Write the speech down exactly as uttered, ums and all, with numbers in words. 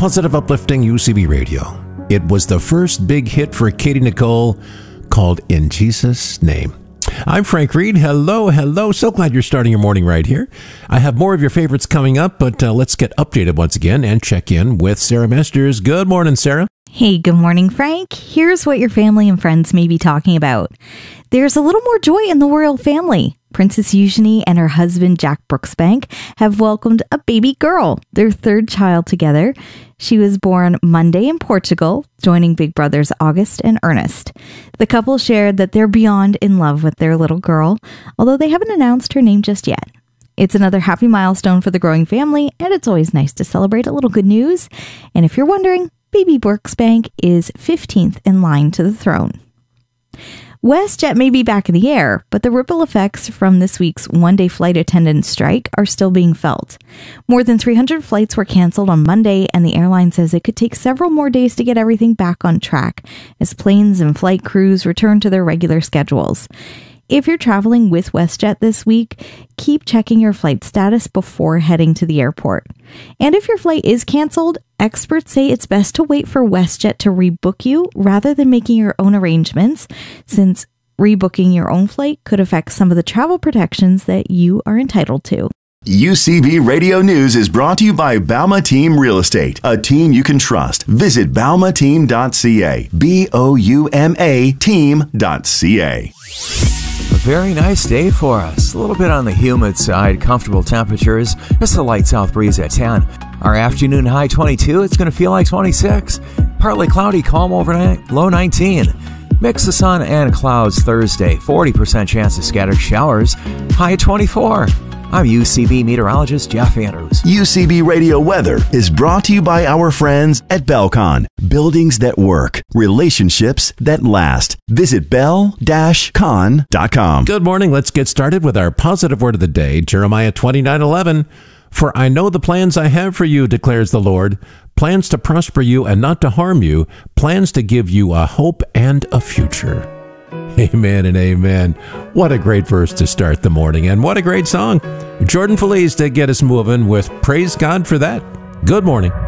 positive, uplifting U C B Radio. It was the first big hit for Katie Nicole, called In Jesus' Name. I'm Frank Reed. Hello, hello. So glad you're starting your morning right here. I have more of your favorites coming up, but uh, let's get updated once again and check in with Sarah Masters. Good morning, Sarah. Hey, good morning, Frank. Here's what your family and friends may be talking about. There's a little more joy in the royal family. Princess Eugenie and her husband, Jack Brooksbank, have welcomed a baby girl, their third child together. She was born Monday in Portugal, joining big brothers August and Ernest. The couple shared that they're beyond in love with their little girl, although they haven't announced her name just yet. It's another happy milestone for the growing family, and it's always nice to celebrate a little good news. And if you're wondering, baby Brooksbank is fifteenth in line to the throne. WestJet may be back in the air, but the ripple effects from this week's one-day flight attendant strike are still being felt. More than three hundred flights were canceled on Monday, and the airline says it could take several more days to get everything back on track as planes and flight crews return to their regular schedules. If you're traveling with WestJet this week, keep checking your flight status before heading to the airport. And if your flight is canceled, experts say it's best to wait for WestJet to rebook you rather than making your own arrangements, since rebooking your own flight could affect some of the travel protections that you are entitled to. U C B Radio News is brought to you by Bauma Team Real Estate, a team you can trust. Visit bauma team dot c a. B O U M A team dot c a. A very nice day for us. A little bit on the humid side, comfortable temperatures, just a light south breeze at ten. Our afternoon high twenty-two, it's going to feel like twenty-six. Partly cloudy, calm overnight, low nineteen. Mix of sun and clouds Thursday, forty percent chance of scattered showers, high twenty-four. I'm U C B meteorologist Jeff Andrews. U C B Radio Weather is brought to you by our friends at Belcon. Buildings that work, relationships that last. Visit bell dash con dot com. Good morning. Let's get started with our positive word of the day, Jeremiah twenty-nine eleven. For I know the plans I have for you, declares the Lord, plans to prosper you and not to harm you, plans to give you a hope and a future. Amen and amen. What a great verse to start the morning, and what a great song. Jordan Feliz to get us moving with Praise God for that. Good morning.